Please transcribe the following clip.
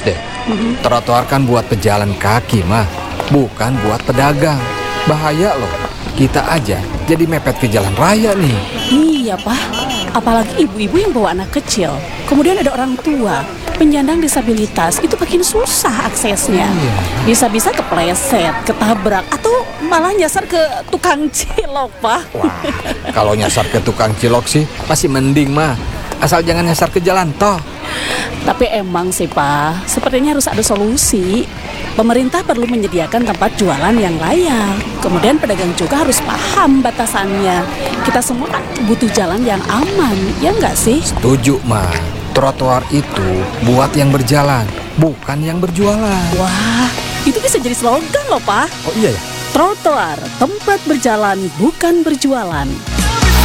deh. Trotoar kan buat pejalan kaki mah, bukan buat pedagang. Bahaya loh, kita aja jadi mepet ke jalan raya nih. Iya, Pak. Apalagi ibu-ibu yang bawa anak kecil. Kemudian ada orang tua, penyandang disabilitas. Itu makin susah aksesnya. Bisa-bisa kepleset, ketabrak, atau malah nyasar ke tukang cilok, Pak. Wah, kalau nyasar ke tukang cilok sih masih mending mah. Asal jangan nyasar ke jalan tol. Tapi emang sih, Pak, sepertinya harus ada solusi. Pemerintah perlu menyediakan tempat jualan yang layak. Kemudian pedagang juga harus paham batasannya. Kita semua kan butuh jalan yang aman, ya nggak sih? Setuju mah. Trotoar itu buat yang berjalan, bukan yang berjualan. Wah, itu bisa jadi slogan loh, Pak. Oh iya ya? Trotoar, tempat berjalan bukan berjualan.